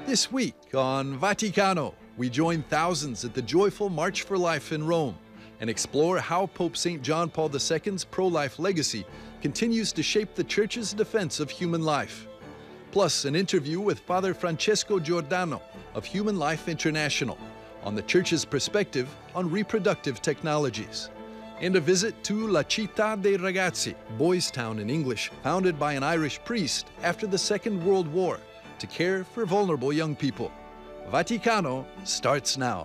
This week on Vaticano, we join thousands at the joyful March for Life in Rome and explore how Pope St. John Paul II's pro-life legacy continues to shape the Church's defense of human life. Plus, an interview with Father Francesco Giordano of Human Life International on the Church's perspective on reproductive technologies. And a visit to La Città dei Ragazzi, Boys Town in English, founded by an Irish priest after the Second World War to care for vulnerable young people. Vaticano starts now.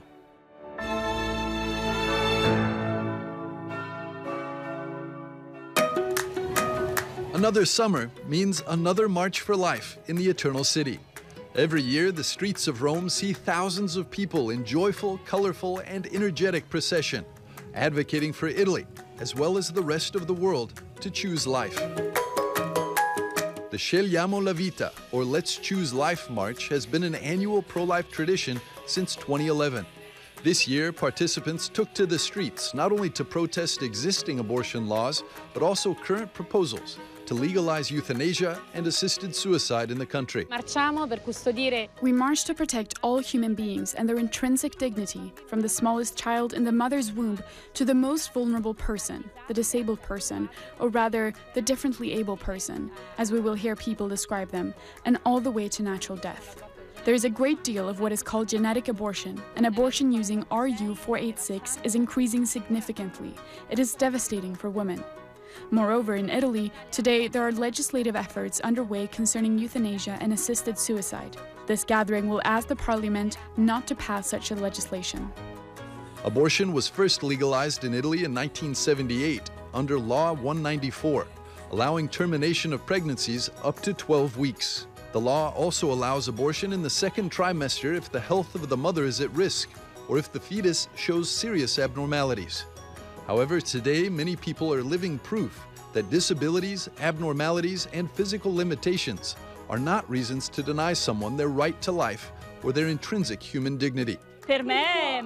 Another summer means another March for Life in the Eternal City. Every year, the streets of Rome see thousands of people in joyful, colorful, and energetic procession, advocating for Italy, as well as the rest of the world, to choose life. The Scegliamo la Vita, or Let's Choose Life March, has been an annual pro-life tradition since 2011. This year, participants took to the streets not only to protest existing abortion laws, but also current proposals to legalize euthanasia and assisted suicide in the country. We march to protect all human beings and their intrinsic dignity, from the smallest child in the mother's womb to the most vulnerable person, the disabled person, or rather, the differently able person, as we will hear people describe them, and all the way to natural death. There is a great deal of what is called genetic abortion, and abortion using RU486 is increasing significantly. It is devastating for women. Moreover, in Italy, today there are legislative efforts underway concerning euthanasia and assisted suicide. This gathering will ask the parliament not to pass such a legislation. Abortion was first legalized in Italy in 1978 under Law 194, allowing termination of pregnancies up to 12 weeks. The law also allows abortion in the second trimester if the health of the mother is at risk or if the fetus shows serious abnormalities. However, today many people are living proof that disabilities, abnormalities, and physical limitations are not reasons to deny someone their right to life or their intrinsic human dignity. For me,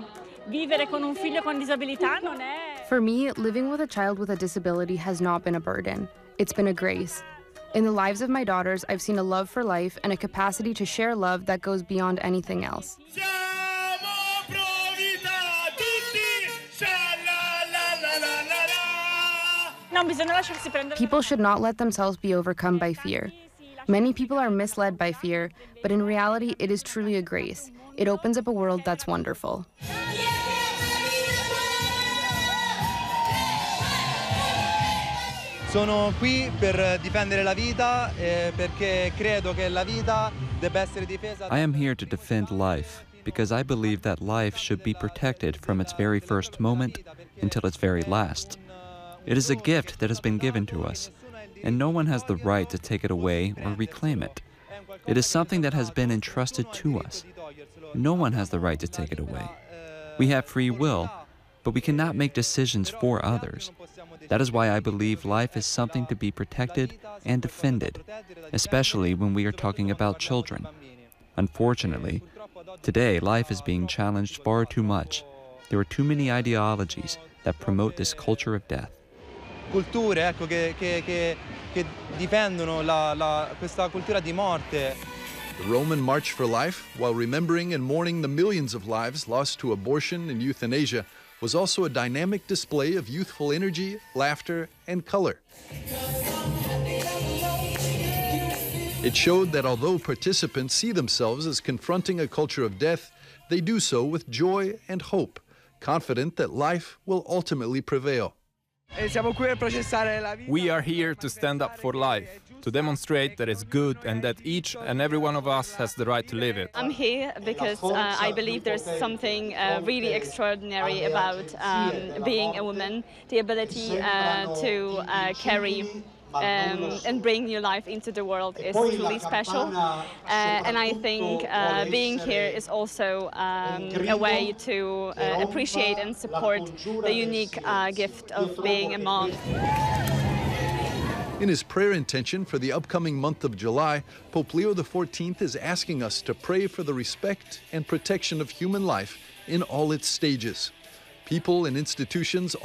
living with a child with a disability has not been a burden. It's been a grace. In the lives of my daughters, I've seen a love for life and a capacity to share love that goes beyond anything else. People should not let themselves be overcome by fear. Many people are misled by fear, but in reality, it is truly a grace. It opens up a world that's wonderful. Sono qui per difendere la vita perché credo che la vita debba essere difesa. I am here to defend life because I believe that life should be protected from its very first moment until its very last. It is a gift that has been given to us, and no one has the right to take it away or reclaim it. It is something that has been entrusted to us. No one has the right to take it away. We have free will, but we cannot make decisions for others. That is why I believe life is something to be protected and defended, especially when we are talking about children. Unfortunately, today life is being challenged far too much. There are too many ideologies that promote this culture of death. Culture, che difendono questa cultura di morte. The Roman March for Life, while remembering and mourning the millions of lives lost to abortion and euthanasia, was also a dynamic display of youthful energy, laughter, and color. It showed that although participants see themselves as confronting a culture of death, they do so with joy and hope, confident that life will ultimately prevail. We are here to stand up for life, to demonstrate that it's good and that each and every one of us has the right to live it. I'm here because I believe there's something really extraordinary about being a woman, the ability to carry and bring new life into the world is truly special. And I think being here is also a way to appreciate and support the unique gift of being a mom. In his prayer intention for the upcoming month of July, Pope Leo XIV is asking us to pray for the respect and protection of human life in all its stages. People and institutions